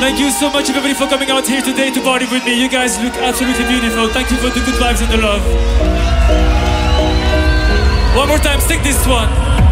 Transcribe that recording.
Thank you so much everybody for coming out here today to party with me. You guys look absolutely beautiful. Thank you for the good vibes and the love. One more time, sing this one.